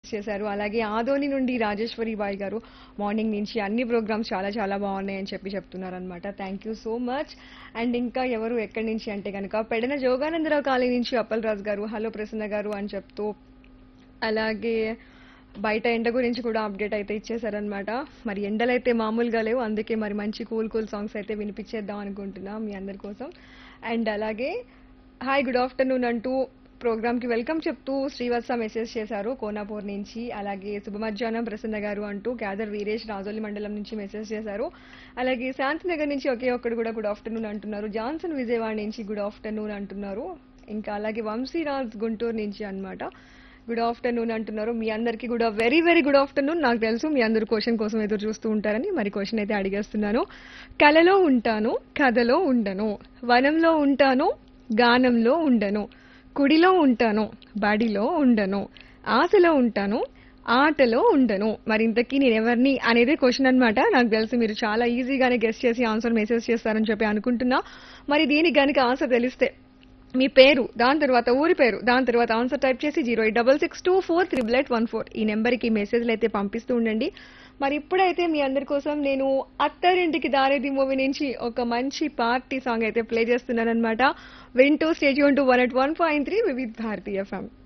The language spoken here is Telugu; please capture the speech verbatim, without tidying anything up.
ఇచ్చేశారు. అలాగే ఆదోని నుండి రాజేశ్వరి బాయ్ గారు మార్నింగ్ నుంచి అన్ని ప్రోగ్రామ్స్ చాలా చాలా బాగున్నాయని చెప్పి చెప్తున్నారనమాట. Thank you so much. And ఇంకా ఎవరు ఎక్కడి నుంచి అంటే కనుక పెడన జోగానందరావు కాలనీ నుంచి అప్పలరాజు గారు హలో ప్రసన్న గారు అని చెప్తూ, అలాగే బయట ఎండ గురించి కూడా అప్డేట్ అయితే ఇచ్చేసారనమాట. మరి ఎండలైతే మామూలుగా లేవు, అందుకే మరి మంచి కూల్ కూల్ సాంగ్స్ అయితే వినిపించేద్దాం అనుకుంటున్నా మీ అందరి కోసం. అండ్ అలాగే హాయ్ గుడ్ ఆఫ్టర్నూన్ అంటూ ప్రోగ్రామ్కి వెల్కమ్ చెప్తూ శ్రీవత్స మెసేజ్ చేశారు కోనాపూర్ నుంచి. అలాగే శుభ మధ్యాహ్నం ప్రసన్న గారు అంటూ గ్యాదర్ వీరేష్ రాజోలి మండలం నుంచి మెసేజ్ చేశారు. అలాగే శాంతినగర్ నుంచి ఒకే ఒక్కడు కూడా గుడ్ ఆఫ్టర్నూన్ అంటున్నారు. జాన్సన్ విజయవాడ నుంచి గుడ్ ఆఫ్టర్నూన్ అంటున్నారు. ఇంకా అలాగే వంశీరాజ్ గుంటూరు నుంచి అన్నమాట గుడ్ ఆఫ్టర్నూన్ అంటున్నారు. మీ అందరికీ కూడా వెరీ వెరీ గుడ్ ఆఫ్టర్నూన్. నాకు తెలుసు మీ అందరు క్వశ్చన్ కోసం ఎదురు చూస్తూ ఉంటారని, మరి క్వశ్చన్ అయితే అడిగేస్తున్నాను. కలలో ఉంటాను కథలో ఉండను, వనంలో ఉంటాను గానంలో ఉండను, కుడిలో ఉంటాను బడిలో ఉండను, ఆశలో ఉంటాను ఆటలో ఉండను. మరి ఇంతకీ నేను ఎవరిని అనేది క్వశ్చన్ అన్నమాట. నాకు తెలుసు మీరు చాలా ఈజీగానే గెస్ట్ చేసి ఆన్సర్ మెసేజ్ చేస్తారని చెప్పి అనుకుంటున్నా. మరి దీనికి గనుక ఆన్సర్ తెలిస్తే మీ పేరు, దాని తర్వాత ఊరి పేరు, దాని తర్వాత ఆన్సర్ టైప్ చేసి zero eight double six two four triple eight one four ఈ నెంబర్కి మెసేజ్లు అయితే పంపిస్తూ ఉండండి. మరి ఇప్పుడైతే మీ అందరి కోసం నేను అత్తారింటికి దారేది మూవీ నుంచి ఒక మంచి పార్టీ సాంగ్ అయితే ప్లే చేస్తున్నాను అనమాట. వింటూ stage to one at one point three Vividh Bharati FM.